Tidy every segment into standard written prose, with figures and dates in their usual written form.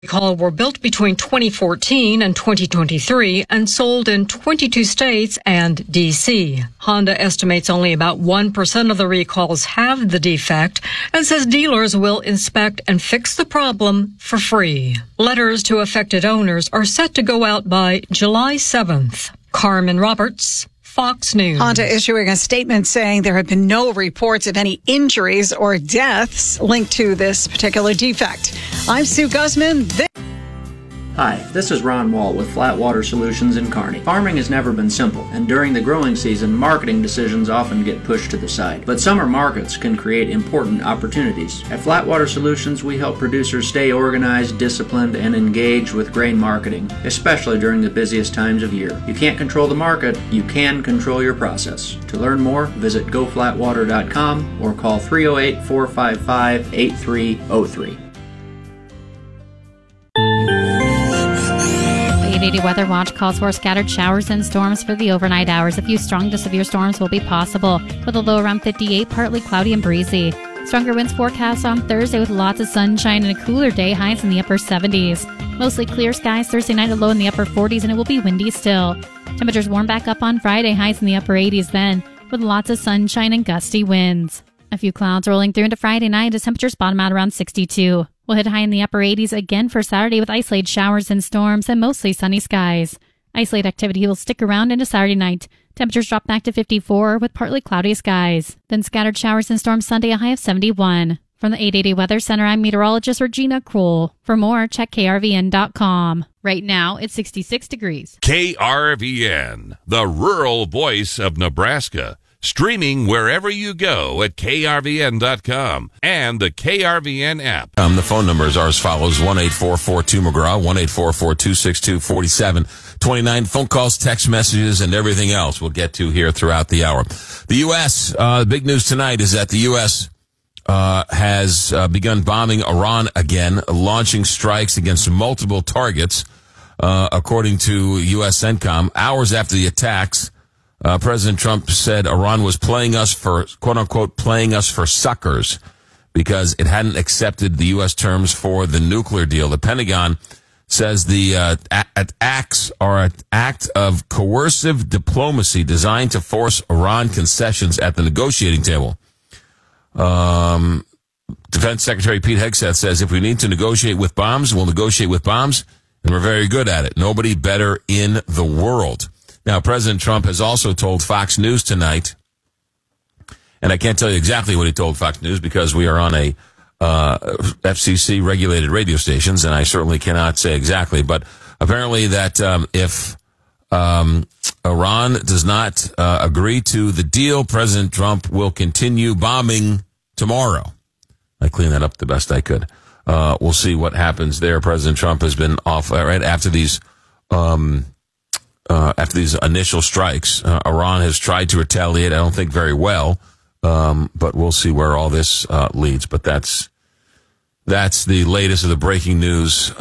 recall were built between 2014 and 2023 and sold in 22 states and D.C. Honda estimates only about 1% of the recalls have the defect and says dealers will inspect and fix the problem for free. Letters to affected owners are set to go out by July 7th. Carmen Roberts, Fox News. Honda issuing a statement saying there have been no reports of any injuries or deaths linked to this particular defect. I'm Sue Guzman. Hi, this is Ron Wall with Flatwater Solutions in Kearney. Farming has never been simple, and during the growing season, marketing decisions often get pushed to the side. But summer markets can create important opportunities. At Flatwater Solutions, we help producers stay organized, disciplined, and engaged with grain marketing, especially during the busiest times of year. You can't control the market, you can control your process. To learn more, visit goflatwater.com or call 308-455-8303. 880 Weather Watch calls for scattered showers and storms for the overnight hours. A few strong to severe storms will be possible, with a low around 58, partly cloudy and breezy. Stronger winds forecast on Thursday with lots of sunshine and a cooler day, highs in the upper 70s. Mostly clear skies Thursday night, a low in the upper 40s, and it will be windy still. Temperatures warm back up on Friday, highs in the upper 80s then, with lots of sunshine and gusty winds. A few clouds rolling through into Friday night as temperatures bottom out around 62. We'll hit high in the upper 80s again for Saturday with isolated showers and storms and mostly sunny skies. Isolated activity will stick around into Saturday night. Temperatures drop back to 54 with partly cloudy skies. Then scattered showers and storms Sunday, a high of 71. From the 880 Weather Center, I'm meteorologist Regina Kroll. For more, check krvn.com. Right now, it's 66 degrees. KRVN, the rural voice of Nebraska. Streaming wherever you go at krvn.com and the KRVN app. The phone numbers are as follows: 1-844-2-McGraw, 1-844-262-4729. Phone calls, text messages, and everything else we'll get to here throughout the hour. The U.S., big news tonight is that the U.S. has begun bombing Iran again, launching strikes against multiple targets, according to U.S. CENTCOM. Hours after the attacks, President Trump said Iran was playing us for, quote unquote, playing us for suckers because it hadn't accepted the U.S. terms for the nuclear deal. The Pentagon says the acts are an act of coercive diplomacy designed to force Iran concessions at the negotiating table. Defense Secretary Pete Hegseth says if we need to negotiate with bombs, we'll negotiate with bombs, and we're very good at it. Nobody better in the world. Now, President Trump has also told Fox News tonight, and I can't tell you exactly what he told Fox News because we are on a FCC-regulated radio stations, and I certainly cannot say exactly, but apparently that if Iran does not agree to the deal, President Trump will continue bombing tomorrow. I cleaned that up the best I could. We'll see what happens there. President Trump has been off right after these initial strikes. Iran has tried to retaliate, I don't think very well, but we'll see where all this leads. But that's the latest of the breaking news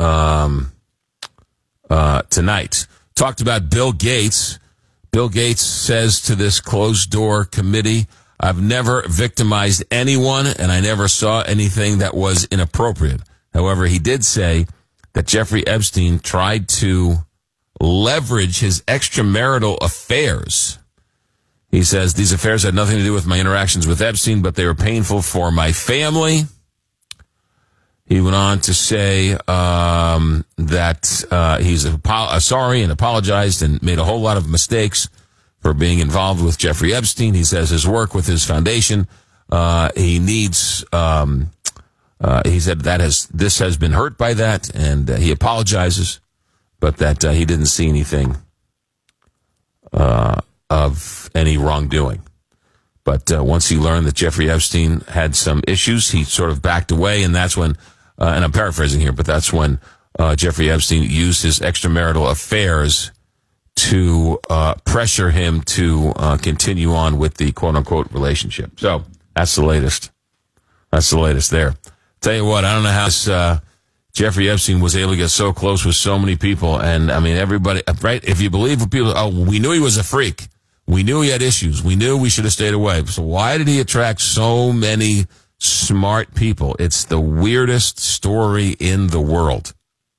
tonight. Talked about Bill Gates. Bill Gates says to this closed-door committee, I've never victimized anyone, and I never saw anything that was inappropriate. However, he did say that Jeffrey Epstein tried to leverage his extramarital affairs. He says, these affairs had nothing to do with my interactions with Epstein, but they were painful for my family. He went on to say that he's sorry and apologized and made a whole lot of mistakes for being involved with Jeffrey Epstein. He says his work with his foundation, he needs, he said this has been hurt by that, and he apologizes, but that he didn't see anything of any wrongdoing. But once he learned that Jeffrey Epstein had some issues, he sort of backed away, and that's when, and I'm paraphrasing here, but that's when Jeffrey Epstein used his extramarital affairs to pressure him to continue on with the quote-unquote relationship. So that's the latest. That's the latest there. Tell you what, I don't know how this, Jeffrey Epstein was able to get so close with so many people. And, I mean, everybody, right? If you believe what people, we knew he was a freak. We knew he had issues. We knew we should have stayed away. So why did he attract so many smart people? It's the weirdest story in the world.